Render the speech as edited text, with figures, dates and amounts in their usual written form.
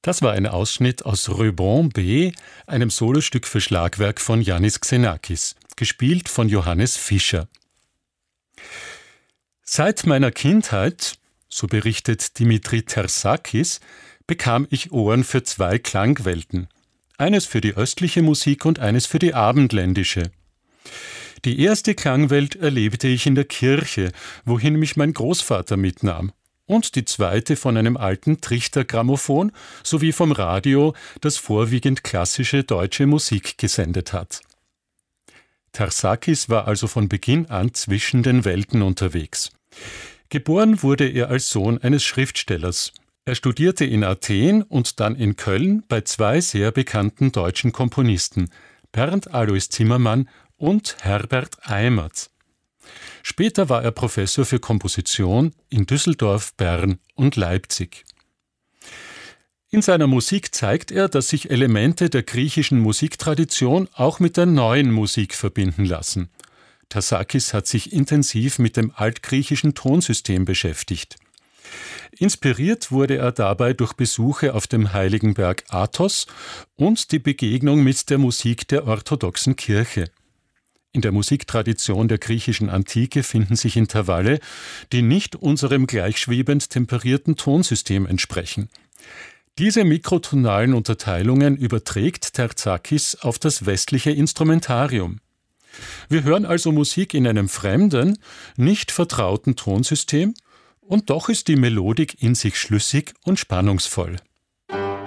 Das war ein Ausschnitt aus Röbon B., einem Solostück für Schlagwerk von Yannis Xenakis, gespielt von Johannes Fischer. Seit meiner Kindheit, so berichtet Dimitri Tersakis, bekam ich Ohren für zwei Klangwelten. Eines für die östliche Musik und eines für die abendländische. Die erste Klangwelt erlebte ich in der Kirche, wohin mich mein Großvater mitnahm. Und die zweite von einem alten Trichtergrammophon sowie vom Radio, das vorwiegend klassische deutsche Musik gesendet hat. Tersakis war also von Beginn an zwischen den Welten unterwegs. Geboren wurde er als Sohn eines Schriftstellers. Er studierte in Athen und dann in Köln bei zwei sehr bekannten deutschen Komponisten, Bernd Alois Zimmermann und Herbert Eimert. Später war er Professor für Komposition in Düsseldorf, Bern und Leipzig. In seiner Musik zeigt er, dass sich Elemente der griechischen Musiktradition auch mit der neuen Musik verbinden lassen. Tersakis hat sich intensiv mit dem altgriechischen Tonsystem beschäftigt. Inspiriert wurde er dabei durch Besuche auf dem heiligen Berg Athos und die Begegnung mit der Musik der orthodoxen Kirche. In der Musiktradition der griechischen Antike finden sich Intervalle, die nicht unserem gleichschwebend temperierten Tonsystem entsprechen. Diese mikrotonalen Unterteilungen überträgt Tersakis auf das westliche Instrumentarium. Wir hören also Musik in einem fremden, nicht vertrauten Tonsystem, und doch ist die Melodik in sich schlüssig und spannungsvoll.